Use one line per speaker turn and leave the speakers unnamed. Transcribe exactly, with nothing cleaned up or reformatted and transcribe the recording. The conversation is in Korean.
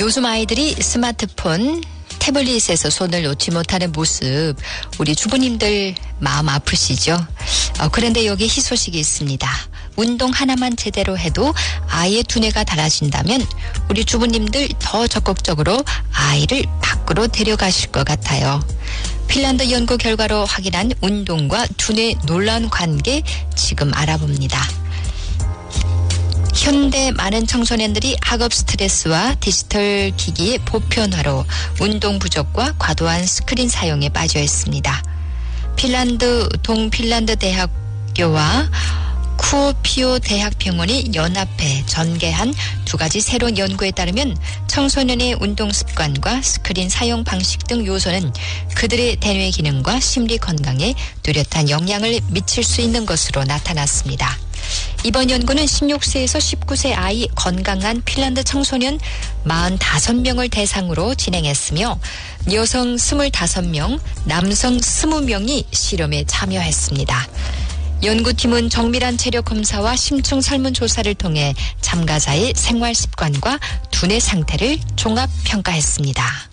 요즘 아이들이 스마트폰, 태블릿에서 손을 놓지 못하는 모습, 우리 주부님들 마음 아프시죠? 어, 그런데 여기 희소식이 있습니다. 운동 하나만 제대로 해도 아이의 두뇌가 달라진다면 우리 주부님들 더 적극적으로 아이를 밖으로 데려가실 것 같아요. 핀란드 연구 결과로 확인한 운동과 두뇌 놀라운 관계 지금 알아봅니다. 현대 많은 청소년들이 학업 스트레스와 디지털 기기의 보편화로 운동 부족과 과도한 스크린 사용에 빠져 있습니다. 핀란드 동핀란드 대학교와 쿠오피오 대학병원이 연합해 전개한 두 가지 새로운 연구에 따르면 청소년의 운동 습관과 스크린 사용 방식 등 요소는 그들의 대뇌 기능과 심리 건강에 뚜렷한 영향을 미칠 수 있는 것으로 나타났습니다. 이번 연구는 십육 세에서 십구 세 아이 건강한 핀란드 청소년 사십오 명을 대상으로 진행했으며 여성 이십오 명, 남성 이십 명이 실험에 참여했습니다. 연구팀은 정밀한 체력 검사와 심층 설문조사를 통해 참가자의 생활 습관과 두뇌 상태를 종합 평가했습니다.